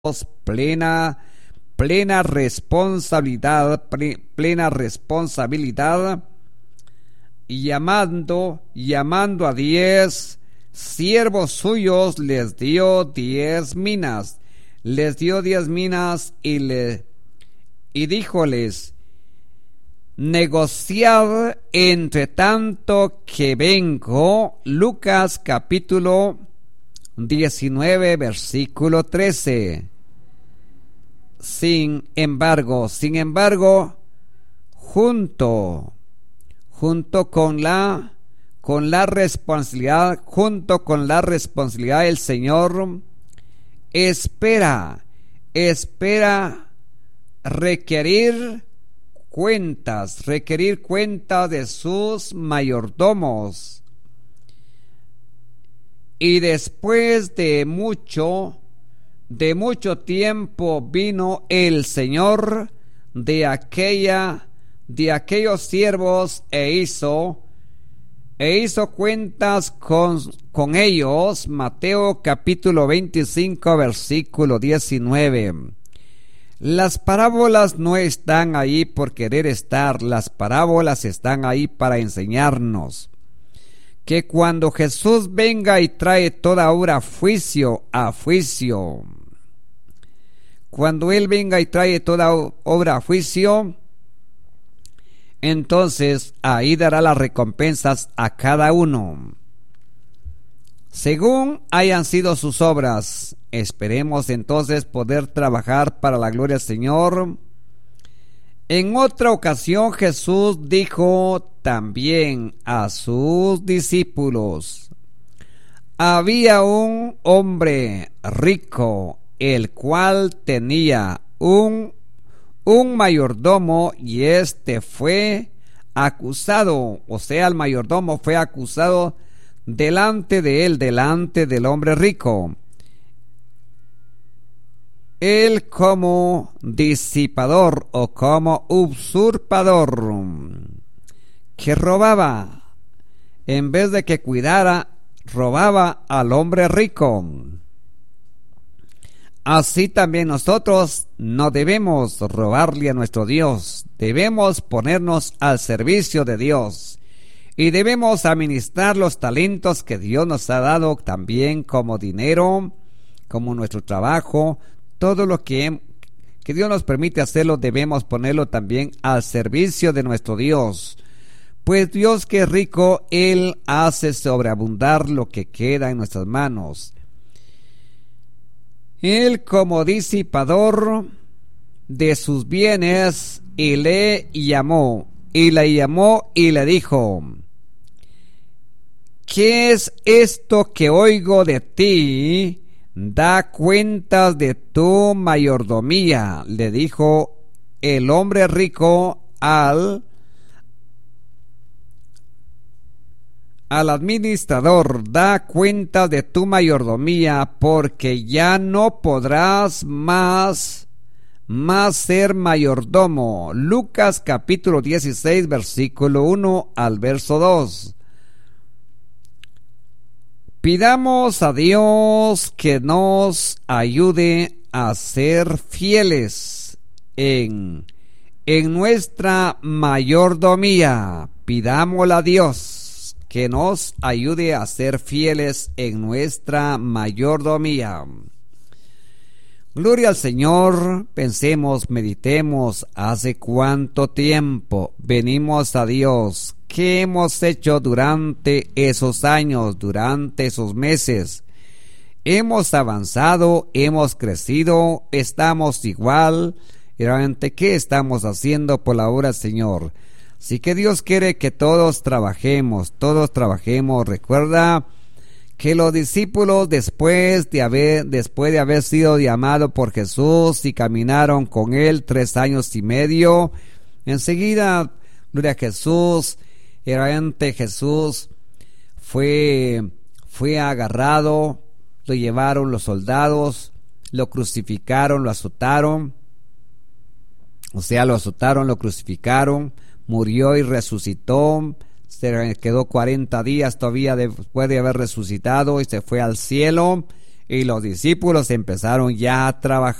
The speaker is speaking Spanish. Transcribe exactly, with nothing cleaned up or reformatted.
plena, plena responsabilidad, plena responsabilidad, y llamando, llamando a diez siervos suyos, les dio diez minas, les dio diez minas y le y díjoles: negociad entre tanto que vengo. Lucas capítulo diecinueve, versículo trece. Sin embargo, sin embargo, junto, junto con la, con la responsabilidad, junto con la responsabilidad, el Señor espera, espera requerir cuentas, requerir cuenta de sus mayordomos. Y después de mucho, de mucho tiempo vino el Señor de aquella, de aquellos siervos e hizo, e hizo cuentas con, con ellos. Mateo capítulo veinticinco, versículo diecinueve. Las parábolas no están ahí por querer estar, las parábolas están ahí para enseñarnos que cuando Jesús venga y trae toda obra a juicio, a juicio, cuando Él venga y trae toda obra a juicio, entonces ahí dará las recompensas a cada uno, según hayan sido sus obras. Esperemos entonces poder trabajar para la gloria del Señor. En otra ocasión Jesús dijo también a sus discípulos: había un hombre rico, el cual tenía un, un mayordomo, y este fue acusado, o sea, el mayordomo fue acusado delante de él, delante del hombre rico. Él como disipador o como usurpador, que robaba, en vez de que cuidara, robaba al hombre rico. Así también nosotros no debemos robarle a nuestro Dios, debemos ponernos al servicio de Dios y debemos administrar los talentos que Dios nos ha dado, también como dinero, como nuestro trabajo. Todo lo que, que Dios nos permite hacerlo, debemos ponerlo también al servicio de nuestro Dios. Pues Dios, que es rico, Él hace sobreabundar lo que queda en nuestras manos. Él como disipador de sus bienes, y le llamó, y le llamó y le dijo: ¿qué es esto que oigo de ti? Da cuentas de tu mayordomía, le dijo el hombre rico al, al administrador: da cuentas de tu mayordomía, porque ya no podrás más, más ser mayordomo. Lucas capítulo dieciséis, versículo uno al verso dos. Pidamos a Dios que nos ayude a ser fieles en, en nuestra mayordomía. Pidámosle a Dios que nos ayude a ser fieles en nuestra mayordomía. Gloria al Señor. Pensemos, meditemos, ¿hace cuánto tiempo venimos a Dios? ¿Qué hemos hecho durante esos años, durante esos meses? ¿Hemos avanzado? ¿Hemos crecido? ¿Estamos igual? ¿Y realmente qué estamos haciendo por la obra del Señor? Así que Dios quiere que todos trabajemos, todos trabajemos. Recuerda que los discípulos, después de haber, después de haber sido llamados por Jesús y caminaron con Él tres años y medio, enseguida, gloria a Jesús, y realmente Jesús fue, fue agarrado, lo llevaron los soldados, lo crucificaron, lo azotaron, o sea, lo azotaron, lo crucificaron, murió y resucitó. Se quedó cuarenta días todavía después de haber resucitado y se fue al cielo. y los discípulos empezaron ya a trabajar.